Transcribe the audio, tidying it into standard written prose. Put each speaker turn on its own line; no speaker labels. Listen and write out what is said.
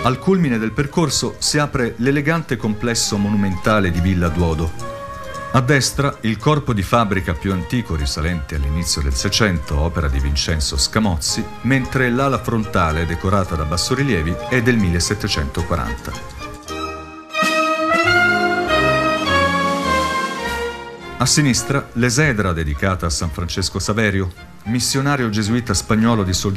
Al culmine del percorso si apre l'elegante complesso monumentale di Villa Duodo. A destra il corpo di fabbrica più antico risalente all'inizio del Seicento, opera di Vincenzo Scamozzi, mentre l'ala frontale, decorata da bassorilievi, è del 1740. A sinistra l'esedra dedicata a San Francesco Saverio, missionario gesuita spagnolo di